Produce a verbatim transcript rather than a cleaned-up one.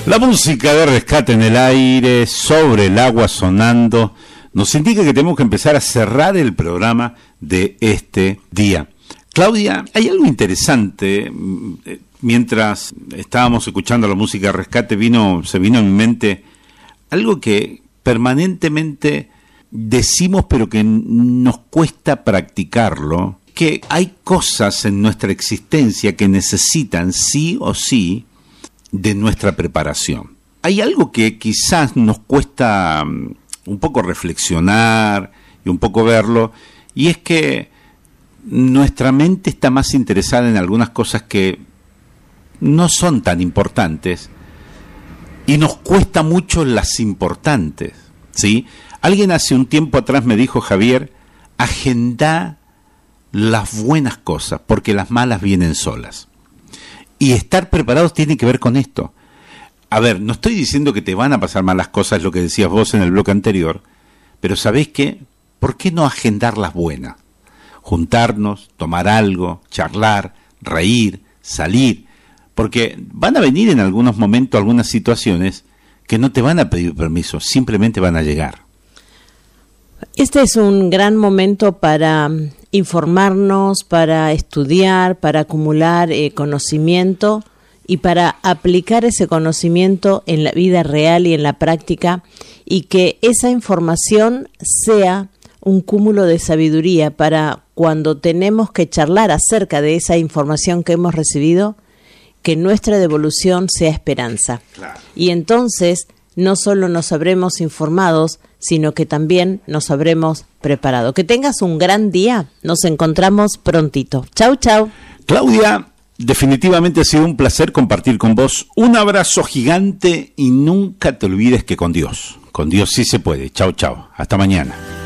La música de Rescate en el aire, sobre el agua sonando, nos indica que tenemos que empezar a cerrar el programa de este día. Claudia, hay algo interesante. Mientras estábamos escuchando la música de Rescate, vino, se vino en mi mente algo que permanentemente decimos, pero que nos cuesta practicarlo, que hay cosas en nuestra existencia que necesitan sí o sí de nuestra preparación. Hay algo que quizás nos cuesta un poco reflexionar y un poco verlo, y es que nuestra mente está más interesada en algunas cosas que no son tan importantes y nos cuesta mucho las importantes, ¿sí? Alguien hace un tiempo atrás me dijo, Javier, agenda las buenas cosas porque las malas vienen solas. Y estar preparados tiene que ver con esto. A ver, no estoy diciendo que te van a pasar malas cosas, lo que decías vos en el bloque anterior, pero ¿sabés qué? ¿Por qué no agendar las buenas? Juntarnos, tomar algo, charlar, reír, salir, porque van a venir en algunos momentos algunas situaciones que no te van a pedir permiso, simplemente van a llegar. Este es un gran momento para informarnos, para estudiar, para acumular eh, conocimiento y para aplicar ese conocimiento en la vida real y en la práctica, y que esa información sea un cúmulo de sabiduría para cuando tenemos que charlar acerca de esa información que hemos recibido, que nuestra devolución sea esperanza. Claro. Y entonces no solo nos habremos informados, sino que también nos habremos preparado. Que tengas un gran día. Nos encontramos prontito. Chau, chau. Claudia, definitivamente ha sido un placer compartir con vos. Un abrazo gigante y nunca te olvides que con Dios, con Dios sí se puede. Chau, chau. Hasta mañana.